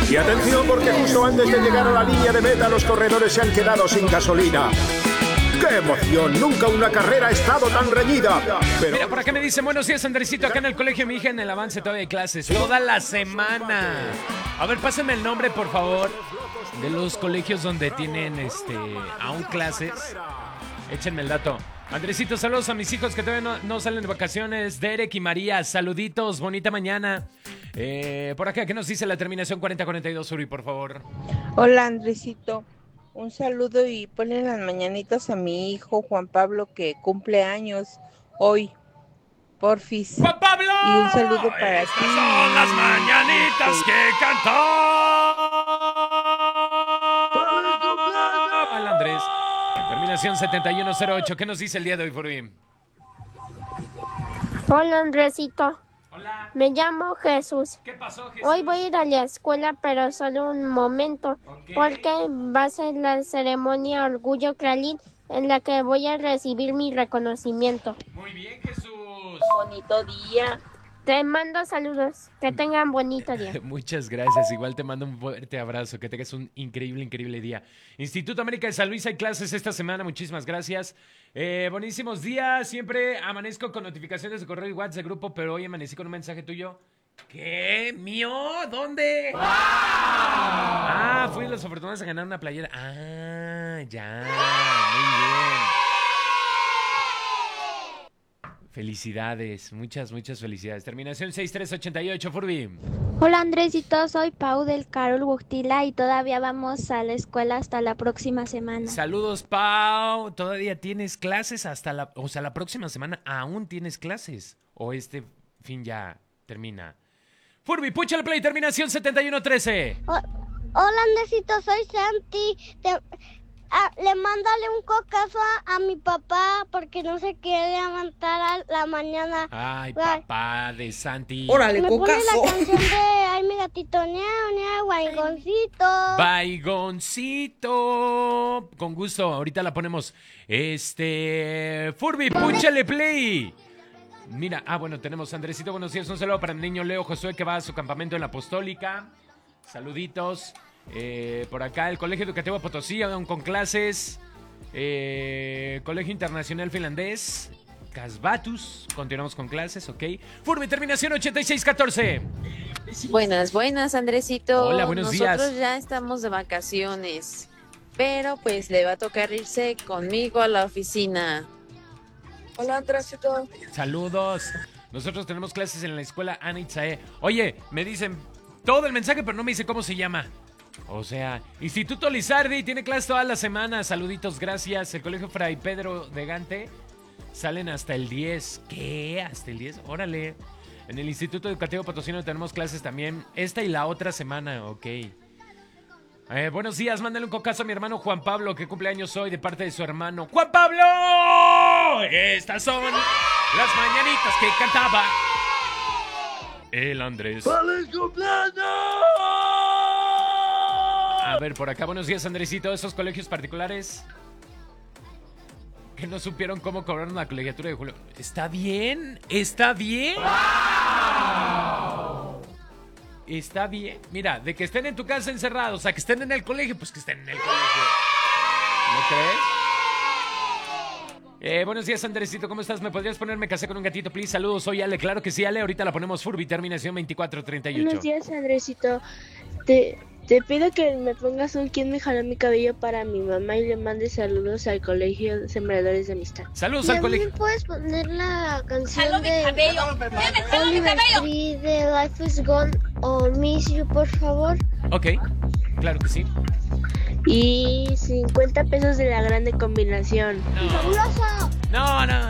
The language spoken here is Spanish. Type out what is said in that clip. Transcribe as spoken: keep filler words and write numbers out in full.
Y atención, porque justo antes de llegar a la línea de meta, los corredores se han quedado sin gasolina. ¡Qué emoción! Nunca una carrera ha estado tan reñida. Pero... Mira, por acá me dicen, buenos días, Andresito, acá en el colegio mi hija en el avance todavía hay clases, toda la semana. A ver, pásenme el nombre, por favor, de los colegios donde tienen este aún clases. Échenme el dato. Andresito, saludos a mis hijos que todavía no, no salen de vacaciones. Derek y María, saluditos, bonita mañana. Eh, por acá, ¿qué nos dice la terminación cuarenta cuarenta y dos, Uri, por favor? Hola, Andresito. Un saludo y ponle las mañanitas a mi hijo Juan Pablo, que cumple años hoy. Porfis. ¡Juan Pablo! Y un saludo para Estas ti. son las mañanitas que cantó el Andrés. Terminación setenta y uno cero ocho. ¿Qué nos dice el día de hoy, Furby? Hola, Andresito. Hola. Me llamo Jesús. ¿Qué pasó, Jesús? Hoy voy a ir a la escuela, pero solo un momento, Ok. porque va a ser la ceremonia Orgullo Clarín en la que voy a recibir mi reconocimiento. Muy bien, Jesús. Bonito día. Te mando saludos. Que tengan bonito día. Muchas gracias. Igual te mando un fuerte abrazo. Que tengas un increíble, increíble día. Instituto América de San Luis, hay clases esta semana. Muchísimas gracias. Eh, buenísimos días. Siempre amanezco con notificaciones de correo y WhatsApp de grupo, pero hoy amanecí con un mensaje tuyo. ¿Qué? ¿Mío? ¿Dónde? ¡Wow! Ah, fui de los afortunados a ganar una playera. Ah, ya. Muy bien. Felicidades, muchas, muchas felicidades. Terminación seis tres ochenta y ocho, Furby. Hola Andresito, soy Pau del Carol Huactila y todavía vamos a la escuela hasta la próxima semana. Saludos, Pau. ¿Todavía tienes clases hasta la... O sea, la próxima semana aún tienes clases? ¿O este fin ya termina? Furby, pucha el play, terminación setenta y uno trece. Oh, hola Andresito, soy Santi. Te... Ah, le mándale un cocazo a, a mi papá porque no se quiere levantar a la mañana. Ay, papá de Santi. Órale, Me cocazo. pone la canción de Ay, mi gatito, ñau, ñau, baigoncito. Baigoncito. Con gusto, ahorita la ponemos. Este... Furby, púchale play. Mira, ah, bueno, tenemos a Andresito, buenos días. Un saludo para el niño Leo Josué que va a su campamento en la Apostólica. Saluditos. Eh, por acá el Colegio Educativo Potosí, aún con clases. eh, Colegio Internacional Finlandés Casbatus, continuamos con clases, ok. Furby, terminación ochenta y seis catorce. Buenas, buenas, Andresito. Hola, buenos Nosotros días. ya estamos de vacaciones, pero pues le va a tocar irse conmigo a la oficina. Hola, Andresito. Saludos. Nosotros tenemos clases en la escuela Ana Itzae. Oye, me dicen todo el mensaje, pero no me dice cómo se llama. O sea, Instituto Lizardi tiene clases toda la semana. Saluditos, gracias. El Colegio Fray Pedro de Gante salen hasta el diez. ¿Qué? ¿Hasta el diez? Órale. En el Instituto Educativo Potosino tenemos clases también esta y la otra semana, ok. Eh, buenos días, mándale un cocazo a mi hermano Juan Pablo, que cumple años hoy de parte de su hermano. ¡Juan Pablo! Estas son las mañanitas que cantaba el Andrés. ¡Feliz cumpleaños! A ver, por acá, buenos días, Andresito. Esos colegios particulares que no supieron cómo cobraron la colegiatura de julio. ¿Está bien? ¿Está bien? ¡Wow! ¿Está bien? Mira, de que estén en tu casa encerrados a que estén en el colegio, pues que estén en el colegio. ¿No crees? Eh, buenos días, Andresito, ¿cómo estás? ¿Me podrías poner Me casé con un gatito, please? Saludos, soy Ale. Claro que sí, Ale. Ahorita la ponemos Furby, terminación veinticuatro treinta y ocho. Buenos días, Andresito. Te, te pido que me pongas un ¿Quién me jaló mi cabello? Para mi mamá y le mandes saludos al Colegio Sembradores de Amistad. Saludos al colegio. ¿Me puedes poner la canción ¡Jaló mi de cabello! ¡Ya me jaló mi Oliver cabello! Tree de Life is Gone o Miss You, por favor? Ok, claro que sí. Y cincuenta pesos de la grande combinación. No, ¡Fabuloso! no, no.